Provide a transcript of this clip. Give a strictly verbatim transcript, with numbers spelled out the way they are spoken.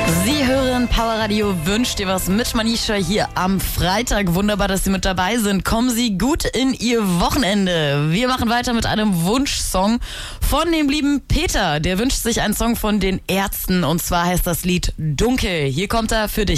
Sie hören Power Radio Wünscht dir was mit Manisha hier am Freitag. Wunderbar, dass Sie mit dabei sind. Kommen Sie gut in Ihr Wochenende. Wir machen weiter mit einem Wunschsong von dem lieben Peter. Der wünscht sich einen Song von den Ärzten und zwar heißt das Lied Dunkel. Hier kommt er für dich.